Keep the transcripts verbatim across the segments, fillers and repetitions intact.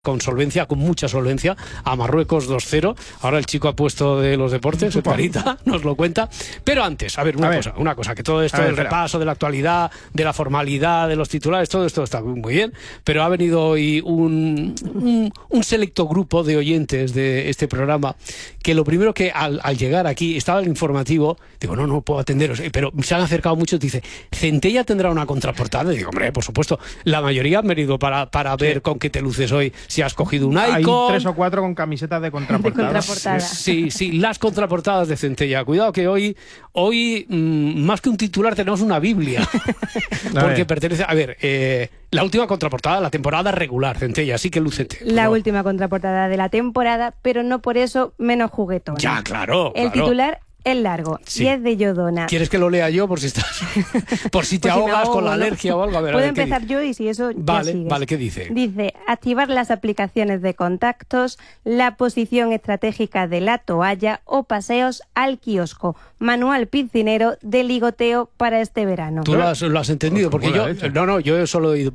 con solvencia, con mucha solvencia, a Marruecos dos cero. Ahora el chico ha puesto de los deportes, el Carita, nos lo cuenta. Pero antes, a ver, una a cosa, ver. una cosa, que todo esto ver, del espera. repaso, de la actualidad, de la formalidad, de los titulares, todo esto está muy bien, pero ha venido hoy un, un, un selecto grupo de oyentes de este programa, que lo primero que al, al llegar aquí, estaba el informativo, digo, no, no puedo atenderos, pero se han acercado muchos, dice, ¿Centella tendrá una contraportada? Y digo, hombre, por supuesto, la mayoría han venido para, para ver sí. con qué te luces hoy. Si has cogido un icon... Hay tres o cuatro con camisetas de contraportada. De contraportada. Sí, sí, las contraportadas de Centella. Cuidado que hoy, hoy mmm, más que un titular, tenemos una Biblia. Porque pertenece... A ver, eh, la última contraportada de la temporada regular, Centella, así que lúcete. La no. última contraportada de la temporada, pero no por eso menos juguetona. Ya, claro, El claro. titular... es largo sí. y es de Yodona. ¿Quieres que lo lea yo por si estás por si te por si ahogas ahogo, con la ¿no? alergia o algo? A ver, Puedo a ver, empezar yo y si eso vale, ya sigues. Vale, ¿qué dice? Dice, activar las aplicaciones de contactos, la posición estratégica de la toalla o paseos al kiosco. Manual piscinero de ligoteo para este verano. Tú lo has, lo has entendido, porque yo... No, no, yo solo he ido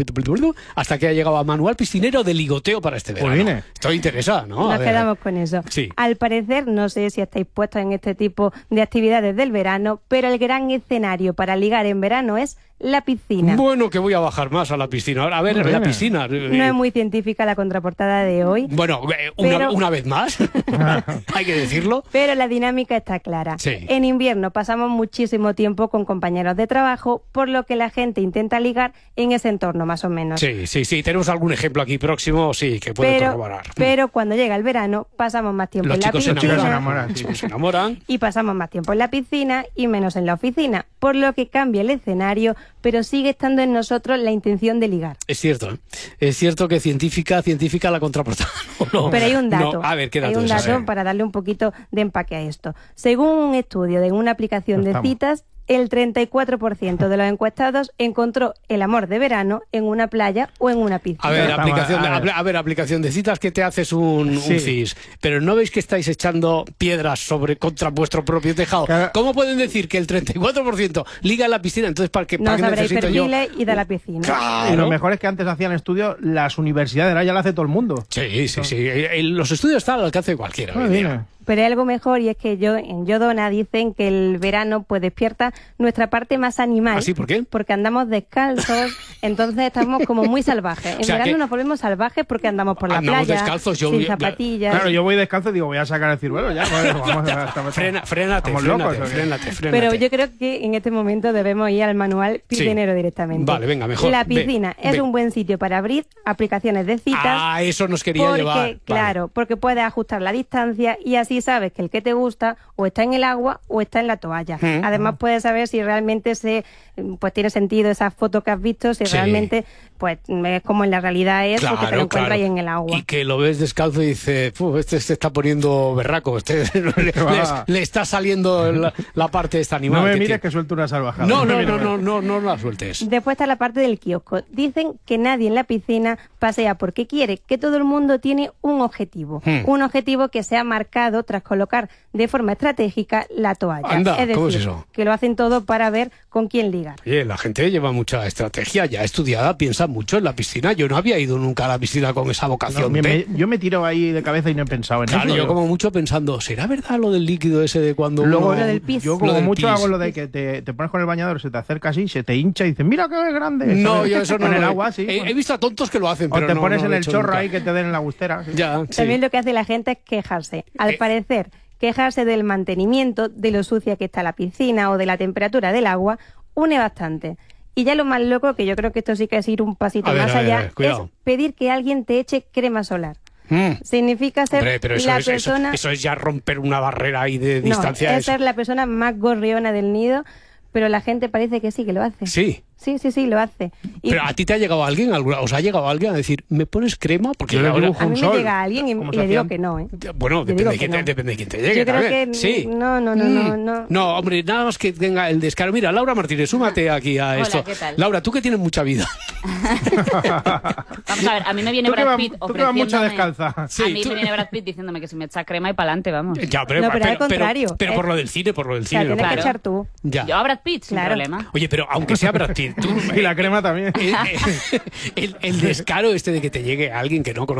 hasta que ha llegado a manual piscinero de ligoteo para este verano. Pues Estoy interesada, ¿no? Nos a ver, quedamos con eso. Sí. Al parecer, no sé si estáis puestos en este tipo de actividades del verano, pero el gran escenario para ligar en verano es la piscina. Bueno, que voy a bajar más a la piscina. Ahora, a ver, la piscina. No es muy científica la contraportada de hoy. Bueno, una, pero... una vez más, hay que decirlo. Pero la dinámica está clara. Sí. En invierno pasamos muchísimo tiempo con compañeros de trabajo, por lo que la gente intenta ligar en ese entorno, más o menos. Sí, sí, sí. Tenemos algún ejemplo aquí próximo, sí, que puede pero, corroborar. Pero cuando llega el verano, pasamos más tiempo Los en la chicos piscina. Se enamoran, se enamoran, los chicos se enamoran. Y pasamos más tiempo en la piscina y menos en la oficina, por lo que cambia el escenario, pero sigue estando en nosotros la intención de ligar. Es cierto, ¿eh? Es cierto que científica, científica la contraportada. No, pero hay un dato, no. A ver, ¿qué dato hay un es dato ese? para darle un poquito de empaque a esto. Según un estudio de una aplicación de citas, el treinta y cuatro por ciento de los encuestados encontró el amor de verano en una playa o en una piscina. A ver, aplicación de, a ver. a ver, aplicación de citas que te haces un, sí. un cis. Pero ¿no veis que estáis echando piedras sobre contra vuestro propio tejado? Claro. ¿Cómo pueden decir que el treinta y cuatro por ciento liga en la piscina? Entonces, ¿para qué, para no qué necesito yo? perfiles y da la piscina. Claro. Y lo mejor es que antes hacían estudios, las universidades, ahora ya lo hace todo el mundo. Sí, sí, sí. Los estudios están al alcance de cualquiera. Ah, bien. Pero hay algo mejor y es que yo en Yodona dicen que el verano pues despierta nuestra parte más animal. ¿Ah, sí? ¿Por qué? Porque andamos descalzos, entonces estamos como muy salvajes. En o sea, verano que... nos volvemos salvajes porque andamos por la andamos playa, descalzos, yo... sin zapatillas. Claro, yo voy descalzo y digo, voy a sacar el ciruelo ya. Bueno, vamos a... Frena, frénate, frénate, locos, frénate, frénate. Pero yo creo que en este momento debemos ir al manual piscinero sí. directamente. Vale, venga, mejor. La piscina ve, es ve. un buen sitio para abrir aplicaciones de citas. Ah, eso nos quería porque, llevar. Vale. Claro, porque puedes ajustar la distancia y así sabes que el que te gusta o está en el agua o está en la toalla. Mm. Además puedes saber si realmente se pues tiene sentido esa foto que has visto, si sí. realmente pues es como en la realidad es, claro, porque te lo encuentras claro. ahí en el agua. Y que lo ves descalzo y dices, este se está poniendo berraco, este le, le está saliendo la, la parte de este animal. No me que mires tiene. que suelto una salvajada. No, no, no, no, no, no, no la sueltes. Después está la parte del kiosco. Dicen que nadie en la piscina pasea porque quiere, que todo el mundo tiene un objetivo. Hmm. Un objetivo que se ha marcado tras colocar de forma estratégica la toalla. Anda, es decir, ¿cómo es eso? Que lo hacen todo para ver con quién ligar. Oye, la gente lleva mucha estrategia ya estudiada, piensa mucho en la piscina. Yo no había ido nunca a la piscina con esa vocación. No, me, me, yo me tiro ahí de cabeza y no he pensado en claro, eso. Yo como mucho pensando, ¿será verdad lo del líquido ese de cuando Luego, uno... Lo del pis. Yo como mucho pis. hago lo de que te, te pones con el bañador, se te acerca así, se te hincha y dices, mira qué grande. No, yo eso no. Con lo el he, agua, sí. He, he visto a tontos que lo hacen, o pero te no, pones no en lo he el hecho chorro nunca. ahí que te den en la gustera. Sí. Ya, sí. También lo que hace la gente es quejarse. Al eh. parecer, quejarse del mantenimiento, de lo sucia que está la piscina o de la temperatura del agua, une bastante. Y ya lo más loco, que yo creo que esto sí que es ir un pasito a ver, más a ver, allá, a ver, es pedir que alguien te eche crema solar. Mm. Significa ser Hombre, pero eso la es, persona... Eso, eso es ya romper una barrera ahí de distancia. No, es eso. ser la persona más gorriona del nido, pero la gente parece que sí, que lo hace. Sí. Sí, sí, sí, lo hace. Y pero a ti te ha llegado alguien, ¿os ha llegado alguien a decir, ¿me pones crema? Porque yo le ahora... dibujo un a mí sol. me llega alguien y, y le digo que no, ¿eh? Bueno, depende de, quién, no. depende de quién te llegue. Yo creo también. que sí. no, no, no, no, no. No, hombre, nada más que tenga el descaro. Mira, Laura Martínez, súmate aquí a Hola, esto. ¿qué tal? Laura, tú que tienes mucha vida. Vamos a ver, a mí me viene ¿Tú Brad Pitt ofreciéndome... Tú que vas mucho descalza. Sí, a mí tú... me viene Brad Pitt diciéndome que si me echa crema y para adelante, vamos. Ya, pero, no, pero, pero al contrario. Pero, pero es... por lo del cine, por lo del o sea, cine. tienes ¿no? que echar tú. Ya. Yo a Brad Pitt, sin claro. problema. Oye, pero aunque sea Brad Pitt, tú, y la crema también. El, el, el descaro este de que te llegue alguien que no conoce